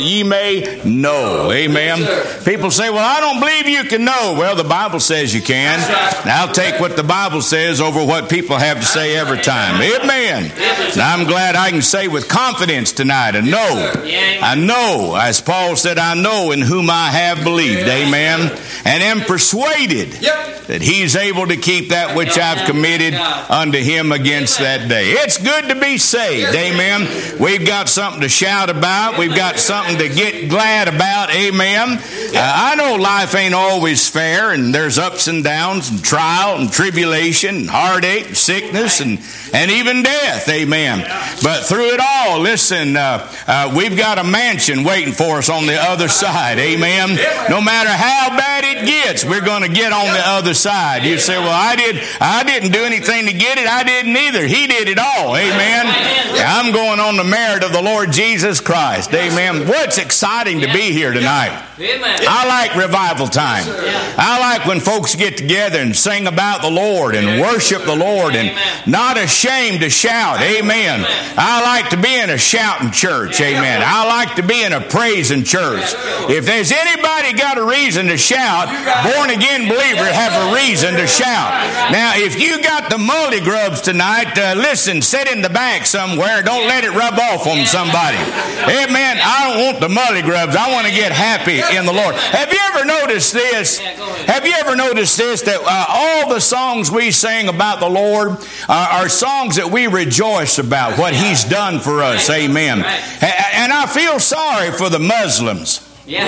ye may know. Amen. Yes, people say, well, I don't believe you can know. Well, the Bible says you can. Now, I'll take what the Bible says over what people have to say every time. Amen. And I'm glad I can say with confidence tonight, I know, as Paul said, I know in whom I have believed. Amen. And am persuaded that he's able to keep that which I've committed unto him against that day. It's good to be saved. Amen. We've got something to shout about. We've got something to get glad about. Amen. I know life ain't always fair, and there's ups and downs and trial and tribulation and heartache and sickness and even death. Amen. But through it all, listen, we've got a mansion waiting for us on the other side. Amen. No matter how bad it gets, we're going to get on the other side. You say, well, I didn't do anything to get it. I didn't either. He did it all. Amen. I'm going on the merit of the Lord Jesus Christ. Amen. What's exciting to be here tonight? I like revival time. I like when folks get together and sing about the Lord and worship the Lord and not ashamed to shout. Amen. I like to be in a shouting church. Amen. I like to be in a praising church. If there's anybody got a reason to shout, born again believers have a reason to shout. Now, if you got the mully grubs tonight, listen, sit in the back somewhere. Don't let it rub off on somebody. Amen. I don't want the mully grubs. I want to get happy in the Lord. Have you ever noticed this? Have you ever noticed this? That all the songs we sing about the Lord are songs that we rejoice about what He's done for us. Amen. And I feel sorry for the Muslims.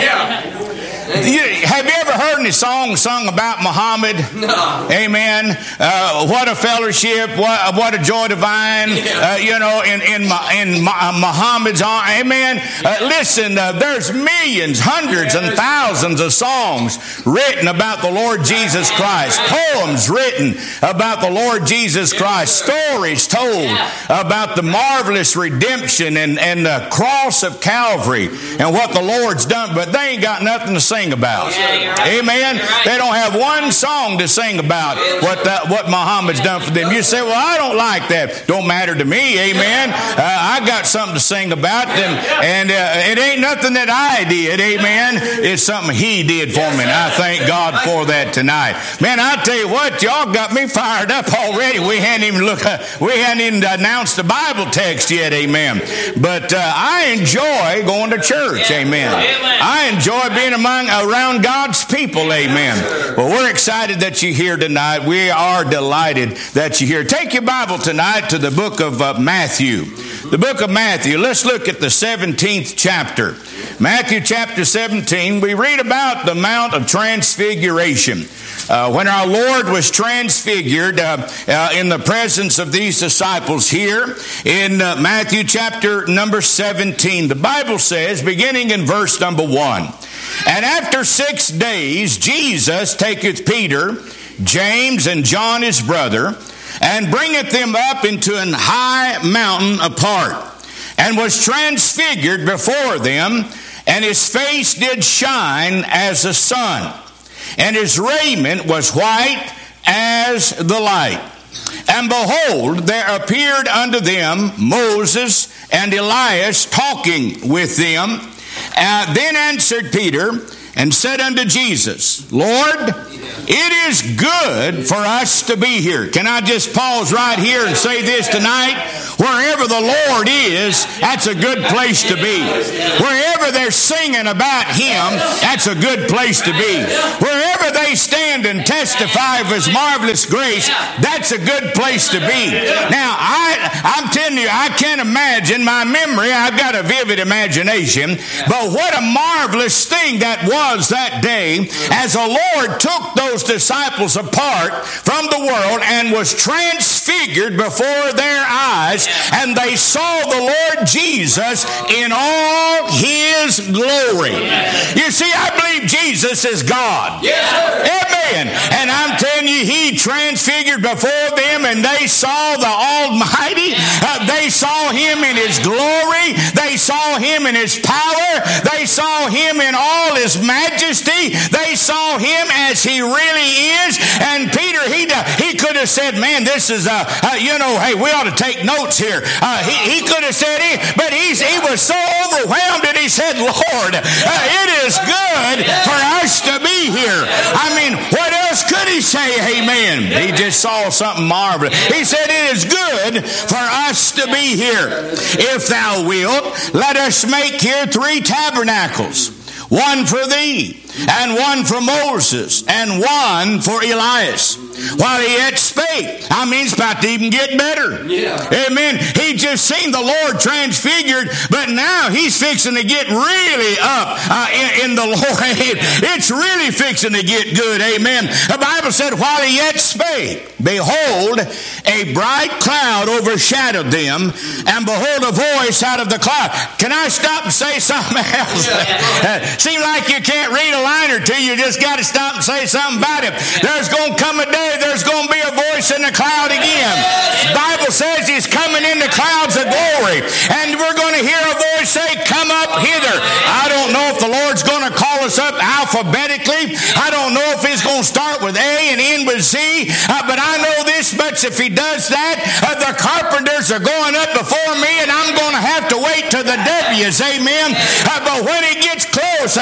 Have you ever heard any songs sung about Muhammad? No. Amen. What a fellowship. What a joy divine. In Muhammad's arm. Amen. Listen, there's millions, hundreds and thousands of songs written about the Lord Jesus Christ. Poems written about the Lord Jesus Christ. Stories told about the marvelous redemption and the cross of Calvary and what the Lord's done. But they ain't got nothing to sing about. Amen. They don't have one song to sing about what Muhammad's done for them. You say, well, I don't like that. Don't matter to me. Amen. I got something to sing about, and it ain't nothing that I did. Amen. It's something He did for me, and I thank God for that tonight. Man, I tell you what, y'all got me fired up already. We hadn't even announced the Bible text yet. Amen. But I enjoy going to church. Amen. I enjoy being around God's people. Amen. Well, we're excited that you're here tonight. We are delighted that you're here. Take your Bible tonight to the book of Matthew. The book of Matthew. Let's look at the 17th chapter. Matthew chapter 17. We read about the Mount of Transfiguration. When our Lord was transfigured in the presence of these disciples here in Matthew chapter number 17. The Bible says, beginning in verse number 1, and after 6 days Jesus taketh Peter, James, and John his brother, and bringeth them up into an high mountain apart, and was transfigured before them, and his face did shine as the sun, and his raiment was white as the light. And behold, there appeared unto them Moses and Elias talking with them. Then answered Peter and said unto Jesus, Lord, it is good for us to be here. Can I just pause right here and say this tonight? Wherever the Lord is, that's a good place to be. Wherever they're singing about Him, that's a good place to be. Wherever they stand and testify of His marvelous grace, that's a good place to be. Now, I'm telling you, I can't imagine my memory. I've got a vivid imagination. But what a marvelous thing that was that day as the Lord took those disciples apart from the world and was transfigured before their eyes, and they saw the Lord Jesus in all His glory. You see, I believe Jesus is God. Amen. And I'm telling you, He transfigured before them Him and they saw the Almighty. They saw Him in His glory. They saw Him in His power. They saw Him in all His majesty. They saw Him as He really is. And Peter, he could have said, man, this is, hey, we ought to take notes here. He could have said it, but he was so overwhelmed that he said, Lord, it is good for us to be here. I mean, what else could he say? Amen. He just saw something marvelous. He said, it is good for us to be here. If thou wilt, let us make here 3 tabernacles. One for thee, and one for Moses, and one for Elias. While he yet spake. I mean, it's about to even get better. Yeah. Amen. He just seen the Lord transfigured, but now he's fixing to get really up in the Lord. It's really fixing to get good. Amen. The Bible said, while he yet spake, behold, a bright cloud overshadowed them, and behold, a voice out of the cloud. Can I stop and say something else? Seems like you can't read a line or two. You just got to stop and say something about it. There's going to come a day there's going to be a voice in the cloud again. The Bible says He's coming in the clouds of glory, and we're going to hear a voice say, come up hither. I don't know if the Lord's going to call us up alphabetically. I don't know if He's going to start with A and end with Z, but I know this much: if He does that, the carpenters are going up before me, and I'm going to have to wait to the W's. Amen. But when it gets close,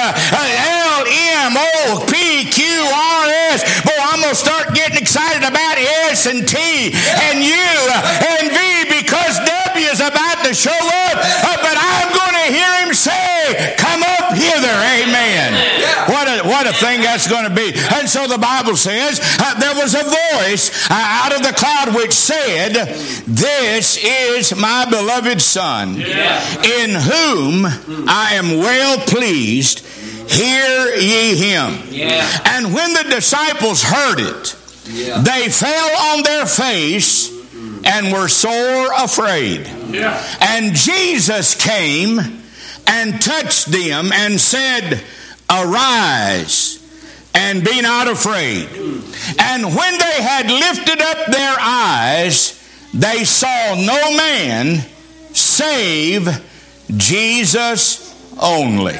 LMOPQRS, boy, I'm going to start getting excited about S and T and U and V, because W is about to show up, but I'm going to hear Him say, come up hither. Amen. What a thing that's going to be. And so the Bible says there was a voice out of the cloud which said, this is my beloved Son, in whom I am well pleased. Hear ye Him. And when the disciples heard it, they fell on their face and were sore afraid. And Jesus came and touched them and said, arise and be not afraid. And when they had lifted up their eyes, they saw no man save Jesus only.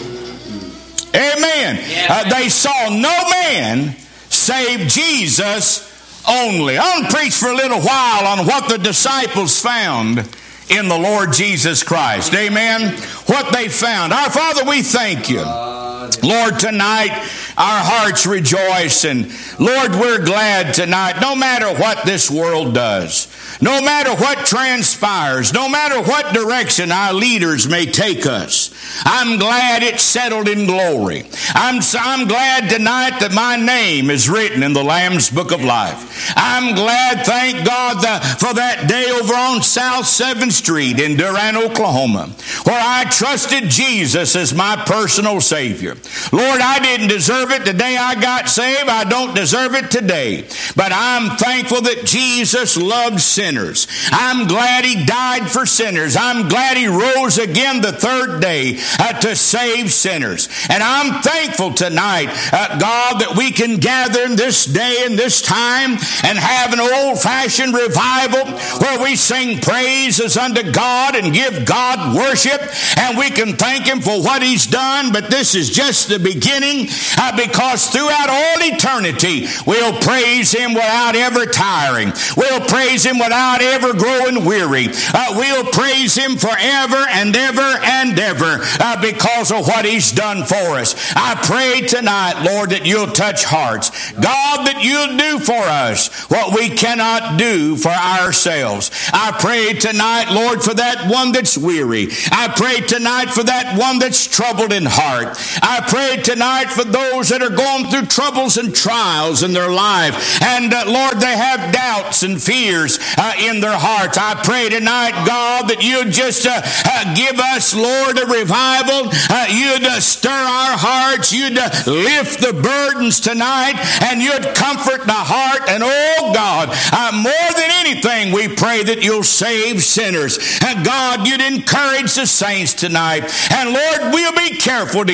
Amen. They saw no man save Jesus only. I'll preach for a little while on what the disciples found in the Lord Jesus Christ. Amen. What they found. Our Father, we thank You. Lord, tonight our hearts rejoice, and Lord, we're glad tonight, no matter what this world does, no matter what transpires, no matter what direction our leaders may take us, I'm glad it's settled in glory. I'm glad tonight that my name is written in the Lamb's Book of Life. I'm glad, thank God, for that day over on South 7th Street in Durant, Oklahoma, where I trusted Jesus as my personal Savior. Lord, I didn't deserve it the day I got saved. I don't deserve it today. But I'm thankful that Jesus loved sinners. I'm glad He died for sinners. I'm glad He rose again the third day to save sinners. And I'm thankful tonight, God, that we can gather in this day and this time and have an old-fashioned revival where we sing praises unto God and give God worship, and we can thank Him for what He's done. But this is just the beginning, because throughout all eternity we'll praise Him without ever tiring. We'll praise Him without ever growing weary. We'll praise Him forever and ever and ever because of what He's done for us. I pray tonight, Lord, that You'll touch hearts. God, that You'll do for us what we cannot do for ourselves. I pray tonight, Lord, for that one that's weary. I pray tonight for that one that's troubled in heart. I pray tonight for those that are going through troubles and trials in their life. And Lord, they have doubts and fears in their hearts. I pray tonight, God, that You'd just give us, Lord, a revival. You'd stir our hearts. You'd lift the burdens tonight, and You'd comfort the heart. And oh God, more than anything, we pray that You'll save sinners. God, You'd encourage the saints tonight. And Lord, we'll be careful to give You the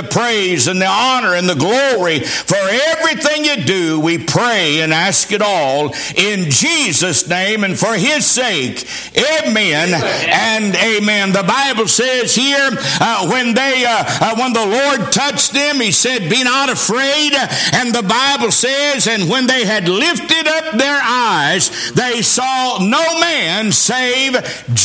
praise and the honor and the glory for everything you do. We pray and ask it all in Jesus' name and for His sake. Amen and amen. The Bible says here, when the Lord touched them, He said, "Be not afraid." And the Bible says, and when they had lifted up their eyes, they saw no man save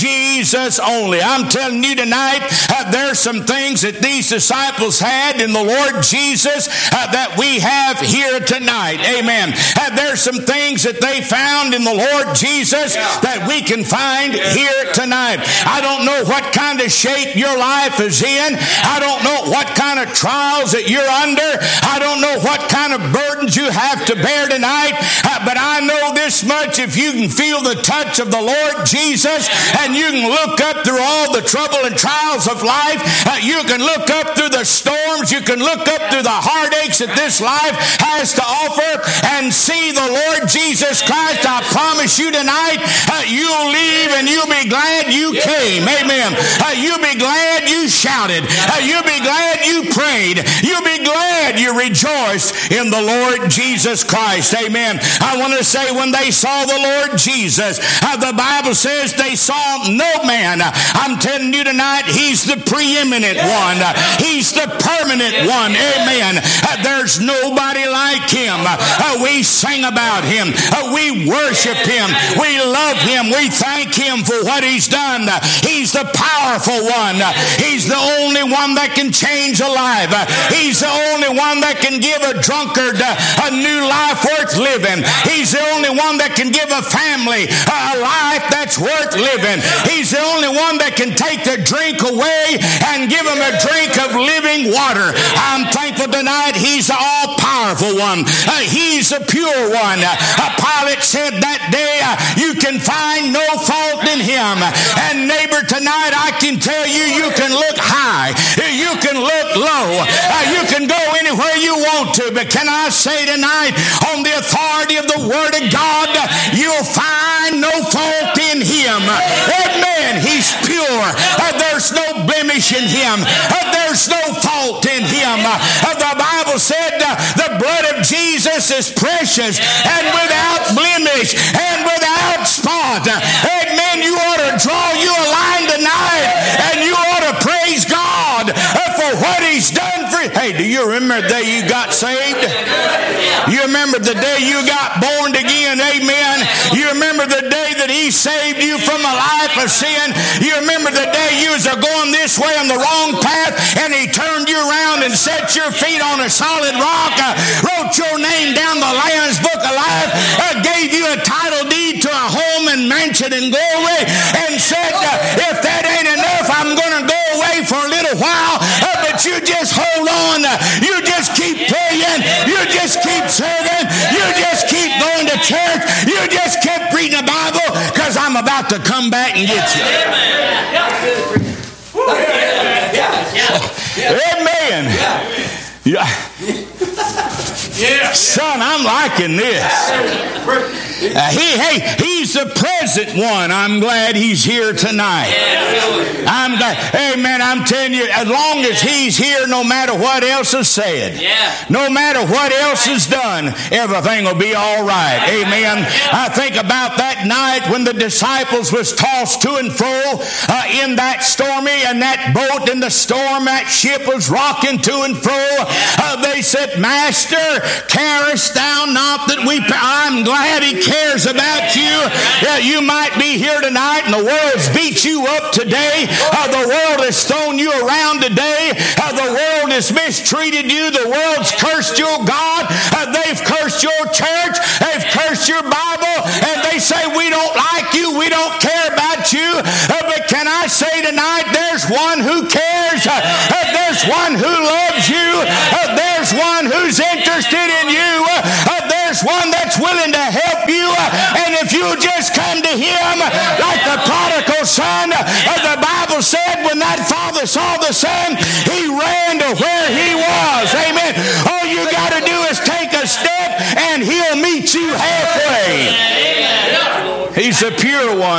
Jesus only. I'm telling you tonight, there's some things that these disciples had in the Lord Jesus that we have here tonight. Amen. There's some things that they found in the Lord Jesus that we can find here tonight. I don't know what kind of shape your life is in. I don't know what kind of trials that you're under. I don't know what kind of burdens you have to bear tonight. But I know this much: if you can feel the touch of the Lord Jesus, and you can look up through all the trouble and trials of life, you can look up through the storms, you can look up through the heartaches that this life has to offer and see the Lord Jesus Christ. I promise you tonight, you'll leave and you'll be glad you came. Amen. You'll be glad you shouted. You'll be glad you prayed. You'll be glad you rejoiced in the Lord Jesus Christ. Amen. I want to say, when they saw the Lord Jesus, the Bible says they saw no man. I'm telling you tonight, He's the preeminent one. He's the permanent one. Amen. There's nobody like Him. We sing about Him. We worship Him. We love Him. We thank Him for what He's done. He's the powerful one. He's the only one that can change a life. He's the only one that can give a drunkard a new life worth living. He's the only one that can give a family a life that's worth living. He's the only one that can take the drink away and give them a drink of living water. I'm thankful tonight He's the all-powerful one. He's the pure one. Pilate said that day, you can find no fault in Him. And neighbor, tonight I can tell you, you can look high, you can look low, you can go anywhere you want to. But can I say tonight, on the authority of the Word of God, you'll find no fault in Him. Amen. He's pure. There's no blemish in Him. There's no fault in Him. The Bible said the blood of Jesus is precious and without blemish and without spot. Amen. You ought to draw you a line tonight, and you ought to praise God for what He's done for you. Hey, do you remember the day you got saved? You remember the day you got born again? Amen. You remember the day that He saved you from a life of sin? You remember the day you was going this way on the wrong path, and He turned you around and set your feet on a solid rock, wrote your name down the Lamb's Book of Life, gave you a title deed to a home and mansion and glory, and said, if that ain't enough, I'm going to go away for a little while, but you just hold on. You just keep praying. You just keep serving. You just keep going to church. You just keep reading the Bible, because I'm about to come back and get you. Amen. Yeah. Son, I'm liking this. He's the present one. I'm glad He's here tonight. I'm glad. Amen. I'm telling you, as long as He's here, no matter what else is said, no matter what else is done, everything will be all right. Amen. I think about that night when the disciples was tossed to and fro in that stormy, and that boat in the storm, that ship was rocking to and fro. They said, Master, carest thou not that we... I'm glad He cares about you. You might be here tonight and the world's beat you up today. The world has thrown you around today. The world has mistreated you. The world's cursed your God. They've cursed your church. They've cursed your Bible. And they say, we don't like you. We don't care about you. But can I say tonight, there's one who cares. There's one who loves you. There's one who's interested in you. There's one that's willing to help you. And if you just come to Him like the prodigal son, the Bible said when that father saw the son, he ran to where he was. Amen. All you got to do is take a step and He'll meet you halfway. He's the pure one.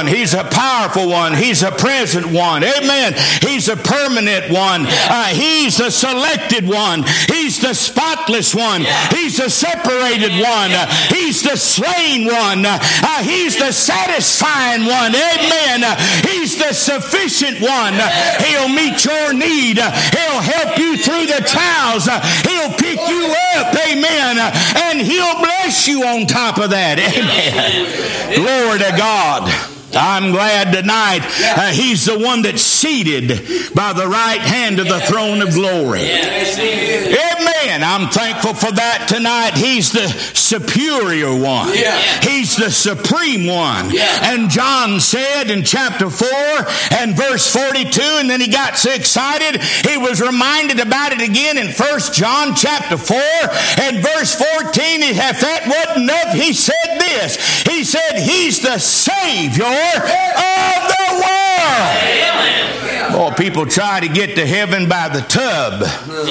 He's a powerful one. He's a present one. Amen. He's a permanent one. He's the selected one. He's the spotless one. He's the separated one. He's the slain one. He's the satisfying one. Amen. He's the sufficient one. He'll meet your need. He'll help you through the trials. He'll pick you up. Amen. And He'll bless you on top of that. Amen. Glory to God. I'm glad tonight He's the one that's seated by the right hand of the throne of glory. Amen. I'm thankful for that tonight. He's the superior one. He's the supreme one. And John said in chapter 4 and verse 42, and then he got so excited, he was reminded about it again in 1 John chapter 4 and verse 14. If that wasn't enough, he said this. He said, He's the Savior of the world. Boy, people try to get to heaven by the tub.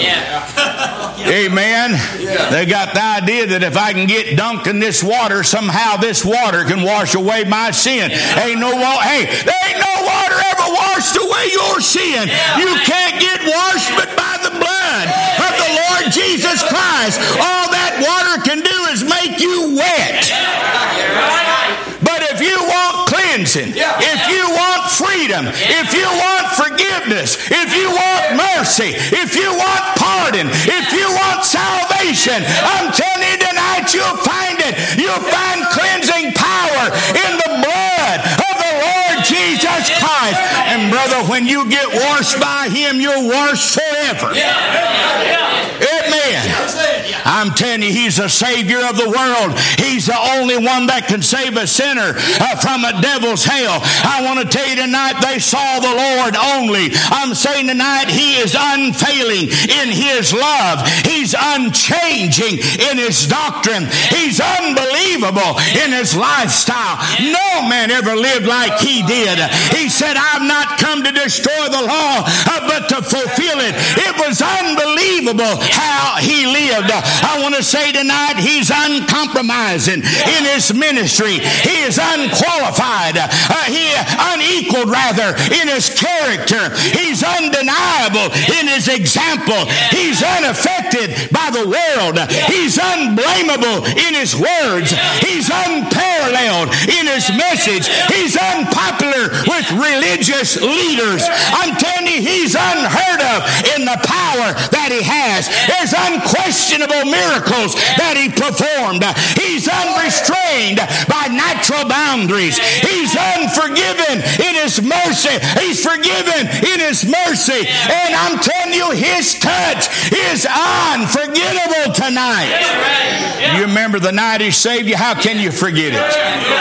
Amen. They got the idea that if I can get dunked in this water, somehow this water can wash away my sin. There ain't no water ever washed away your sin. You can't get washed but by the blood of the Lord Jesus Christ. All that water can do is make you wet. But if you want cleansing, if you want freedom, if you want forgiveness, if you want mercy, if you want pardon, if you want salvation, I'm telling you tonight, you'll find it. You'll find cleansing power in the blood of the Lord Jesus Christ. And brother, when you get washed by Him, you're washed forever. Amen. I'm telling you, He's the Savior of the world. He's the only one that can save a sinner from a devil's hell. I want to tell you tonight, they saw the Lord only. I'm saying tonight, He is unfailing in His love. He's unchanging in His doctrine. He's unbelievable in His lifestyle. No man ever lived like He did. He said, I've not come to destroy the law, but to fulfill it. It was unbelievable how He lived. I want to say tonight, He's uncompromising in His ministry. He is unqualified. He unequaled rather in His character. He's undeniable in His example. He's unaffected by the world. He's unblameable in His words. He's unparalleled in His message. He's unpopular with religious leaders. I'm telling you, He's unheard of in the power that He has. There's unquestionable miracles that He performed. He's unrestrained by natural boundaries. He's unforgiven in His mercy. He's forgiven in His mercy. And I'm telling you, His touch is unforgettable tonight. You remember the night He saved you? How can you forget it?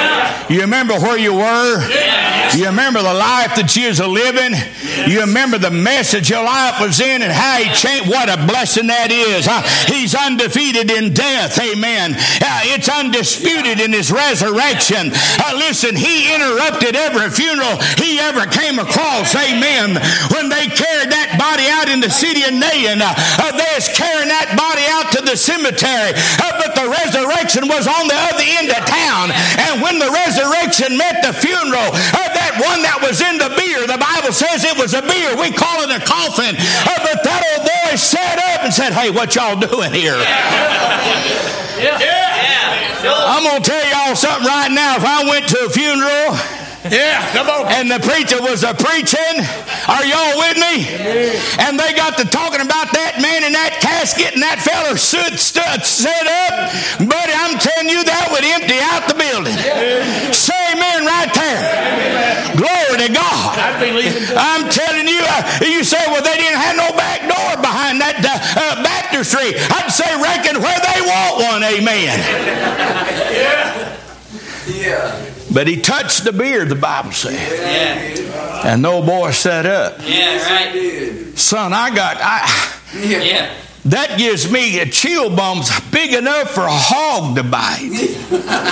You remember where you were? You remember the life that you was living? You remember the message your life was in and how He changed? What a blessing that is. He's undefeated in death. Amen. It's undisputed in His resurrection. Listen, He interrupted every funeral He ever came across. Amen. When they carried that body out in the city of Nain, they was carrying that body out to the cemetery. But the resurrection was on the other end of town. And when the resurrection met the funeral, that one that was in the bier, the Bible says it was a bier. We call it a coffin. But that old boy sat up and said, hey, what y'all doing here? I'm going to tell y'all something right now. If I went to a funeral come on, and the preacher was preaching, are y'all with me? And they got to talking about that man in that casket and that fella set up, buddy, I'm telling you, that would empty out the building. Say amen right there. Glory to God. I'm telling you, you say, well, they didn't have no back door behind that baptistry. I'd say, reckon where they want one. Amen. But he touched the bier, the Bible said. And the old boy sat up. Son, that gives me a chill bumps big enough for a hog to bite.